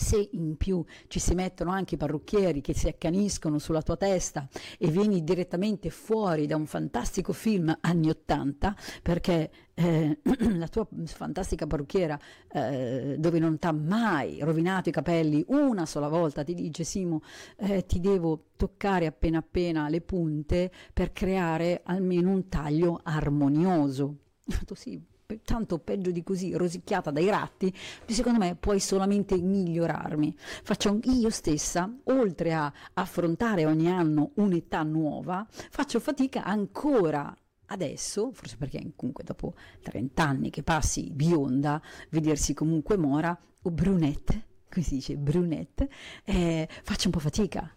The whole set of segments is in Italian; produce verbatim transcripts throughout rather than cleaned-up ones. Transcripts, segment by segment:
Se in più ci si mettono anche i parrucchieri che si accaniscono sulla tua testa e vieni direttamente fuori da un fantastico film anni ottanta, perché eh, la tua fantastica parrucchiera, eh, dove non t'ha mai rovinato i capelli una sola volta, ti dice: Simo, eh, ti devo toccare appena appena le punte per creare almeno un taglio armonioso. Sì, tanto peggio di così, rosicchiata dai ratti, secondo me puoi solamente migliorarmi. Faccio io stessa, oltre a affrontare ogni anno un'età nuova, faccio fatica ancora adesso, forse perché comunque dopo trenta anni che passi bionda, vedersi comunque mora o brunette, come si dice, brunette, eh, faccio un po' fatica.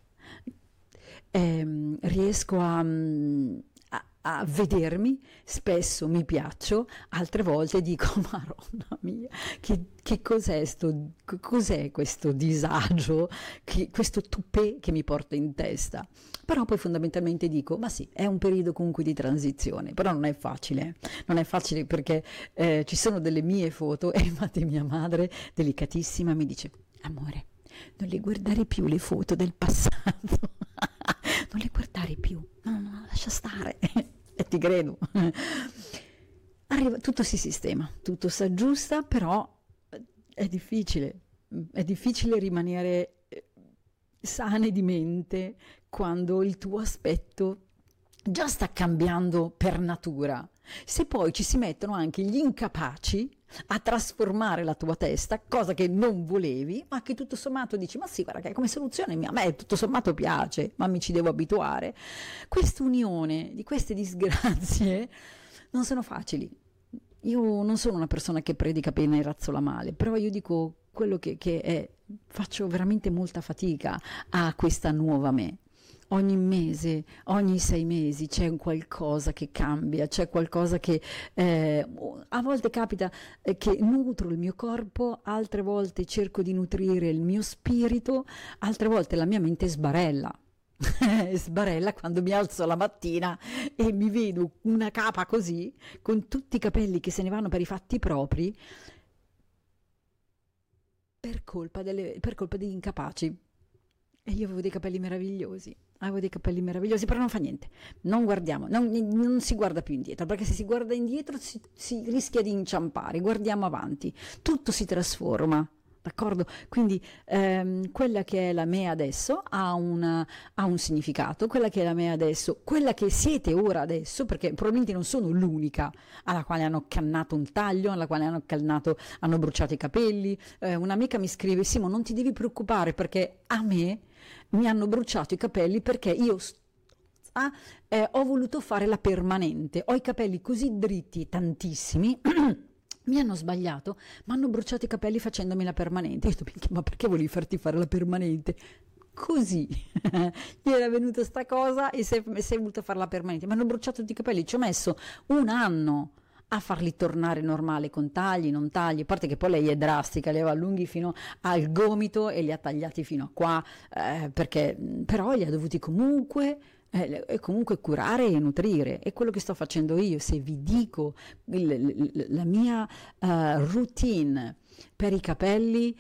Eh, riesco a... a vedermi, spesso mi piaccio, altre volte dico: Madonna mia, che, che cos'è, sto, cos'è questo disagio, che, questo tupè che mi porta in testa? Però poi fondamentalmente dico: ma sì, è un periodo comunque di transizione, però non è facile, non è facile perché eh, ci sono delle mie foto e infatti mia madre, delicatissima, mi dice: amore, non le guardare più le foto del passato, non le guardare più, no, no, lascia stare. E ti credo. Arriva, tutto si sistema, tutto si aggiusta, però è difficile, è difficile rimanere sane di mente quando il tuo aspetto già sta cambiando per natura. Se poi ci si mettono anche gli incapaci a trasformare la tua testa, cosa che non volevi, ma che tutto sommato dici: ma sì, guarda che come soluzione a me tutto sommato piace, ma mi ci devo abituare. Questa unione di queste disgrazie non sono facili. Io non sono una persona che predica bene e razzola male, però io dico quello che, che è, faccio veramente molta fatica a questa nuova me. Ogni mese, ogni sei mesi c'è un qualcosa che cambia, c'è qualcosa che eh, a volte capita eh, che nutro il mio corpo, altre volte cerco di nutrire il mio spirito, altre volte la mia mente sbarella. Sbarella quando mi alzo la mattina e mi vedo una capa così, con tutti i capelli che se ne vanno per i fatti propri, per colpa, delle, per colpa degli incapaci. E io avevo dei capelli meravigliosi, avevo dei capelli meravigliosi, però non fa niente, non guardiamo, non, non si guarda più indietro, perché se si guarda indietro si, si rischia di inciampare, guardiamo avanti, tutto si trasforma, d'accordo? Quindi ehm, quella che è la me adesso ha, una, ha un significato, quella che è la me adesso, quella che siete ora adesso, perché probabilmente non sono l'unica alla quale hanno cannato un taglio, alla quale hanno cannato, hanno bruciato i capelli. Eh, un'amica mi scrive: Simo, non ti devi preoccupare perché a me mi hanno bruciato i capelli perché io ah, eh, ho voluto fare la permanente, ho i capelli così dritti, tantissimi, mi hanno sbagliato, mi hanno bruciato i capelli facendomi la permanente. Io ho detto: ma perché volevi farti fare la permanente? Così gli era venuta sta cosa e si è voluto fare la permanente. Mi hanno bruciato tutti i capelli, ci ho messo un anno a farli tornare normale, con tagli, non tagli, a parte che poi lei è drastica, li aveva lunghi fino al gomito e li ha tagliati fino a qua, eh, perché però li ha dovuti comunque eh, e comunque curare e nutrire. È quello che sto facendo io. Se vi dico il, il, la mia uh, routine per i capelli,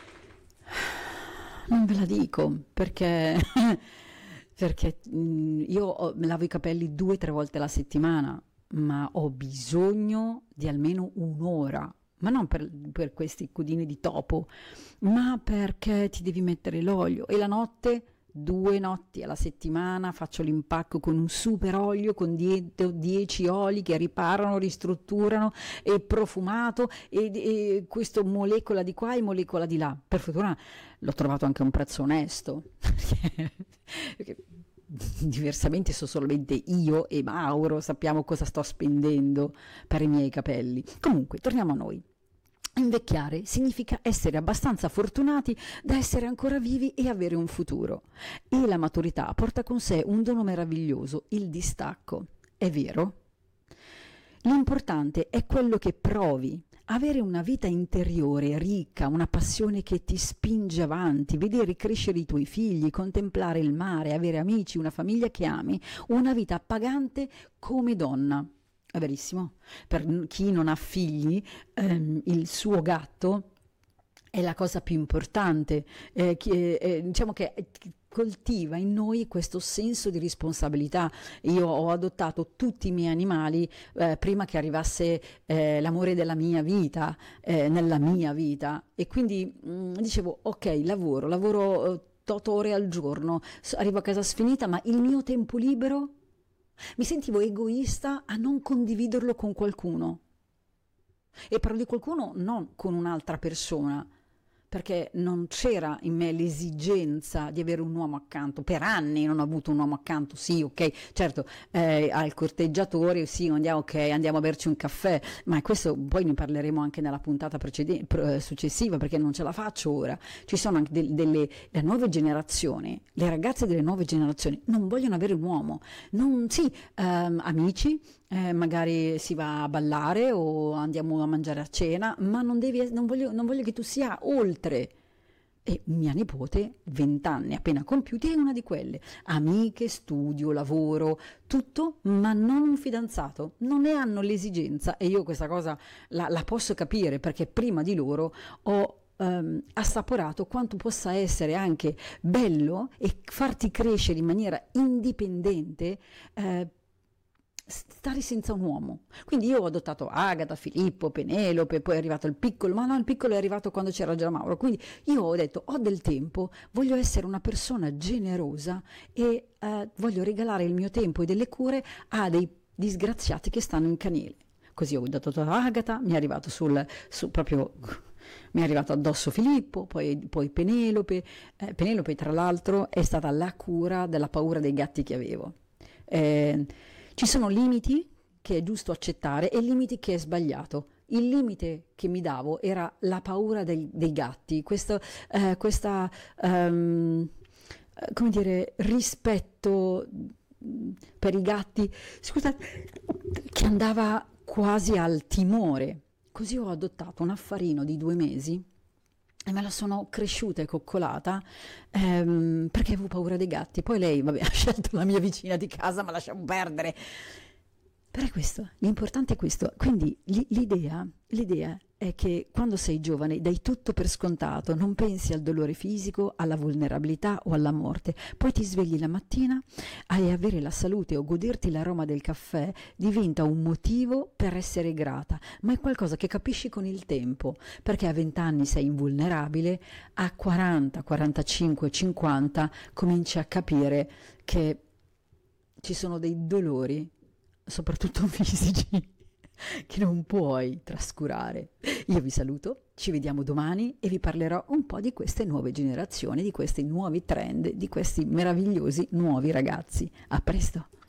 non ve la dico perché perché mh, io ho, lavo i capelli due o tre volte alla settimana, ma ho bisogno di almeno un'ora, ma non per, per questi codini di topo, ma perché ti devi mettere l'olio e la notte, due notti alla settimana faccio l'impacco con un super olio con dietro dieci oli che riparano, ristrutturano e profumato e, e questo molecola di qua e molecola di là. Per fortuna l'ho trovato anche a un prezzo onesto perché diversamente so solamente io e Mauro sappiamo cosa sto spendendo per i miei capelli. Comunque torniamo a noi. Invecchiare significa essere abbastanza fortunati da essere ancora vivi e avere un futuro, e la maturità porta con sé un dono meraviglioso, il distacco. È vero? L'importante è quello che provi. Avere una vita interiore ricca, una passione che ti spinge avanti, vedere crescere i tuoi figli, contemplare il mare, avere amici, una famiglia che ami, una vita appagante come donna. È verissimo. Per chi non ha figli, ehm, il suo gatto è la cosa più importante, eh, che, eh, diciamo che coltiva in noi questo senso di responsabilità. Io ho adottato tutti i miei animali eh, prima che arrivasse eh, l'amore della mia vita, eh, nella mia vita, e quindi mh, dicevo ok, lavoro, lavoro eh, otto ore al giorno, arrivo a casa sfinita, ma il mio tempo libero mi sentivo egoista a non condividerlo con qualcuno. E parlo di qualcuno non con un'altra persona, perché non c'era in me l'esigenza di avere un uomo accanto. Per anni non ho avuto un uomo accanto, sì, ok, certo, eh, al corteggiatore, sì, andiamo, ok, andiamo a berci un caffè, ma questo poi ne parleremo anche nella puntata precede- pr- successiva, perché non ce la faccio ora. Ci sono anche del- delle le nuove generazioni, le ragazze delle nuove generazioni non vogliono avere un uomo, non, sì, ehm, amici, eh, magari si va a ballare o andiamo a mangiare a cena, ma non devi, non voglio, non voglio che tu sia oltre. E mia nipote, venti anni appena compiuti, è una di quelle. Amiche, studio, lavoro, tutto, ma non un fidanzato. Non ne hanno l'esigenza, e io questa cosa la, la posso capire, perché prima di loro ho ehm, assaporato quanto possa essere anche bello e farti crescere in maniera indipendente, eh, stare senza un uomo. Quindi io ho adottato Agata, Filippo, Penelope, poi è arrivato il piccolo, ma no, il piccolo è arrivato quando c'era già Mauro. Quindi io ho detto, ho del tempo, voglio essere una persona generosa e eh, voglio regalare il mio tempo e delle cure a dei disgraziati che stanno in canile. Così ho adottato Agata, mi è arrivato sul, su proprio... mi è arrivato addosso Filippo, poi, poi Penelope. Eh, Penelope, tra l'altro, è stata la cura della paura dei gatti che avevo. Eh, Ci sono limiti che è giusto accettare e limiti che è sbagliato. Il limite che mi davo era la paura dei, dei gatti, questo, eh, questa, um, come dire, rispetto per i gatti, scusate, che andava quasi al timore. Così ho adottato un affarino di due mesi e me la sono cresciuta e coccolata ehm, perché avevo paura dei gatti. Poi lei, vabbè, ha scelto la mia vicina di casa, ma lasciamo perdere. Però è questo, l'importante è questo. Quindi l'i- l'idea, l'idea è che quando sei giovane dai tutto per scontato, non pensi al dolore fisico, alla vulnerabilità o alla morte. Poi ti svegli la mattina e avere la salute o goderti l'aroma del caffè diventa un motivo per essere grata, ma è qualcosa che capisci con il tempo, perché a venti anni sei invulnerabile, a quaranta, quarantacinque, cinquanta cominci a capire che ci sono dei dolori, soprattutto fisici, che non puoi trascurare. Io vi saluto, ci vediamo domani e vi parlerò un po' di queste nuove generazioni, di questi nuovi trend, di questi meravigliosi nuovi ragazzi. A presto!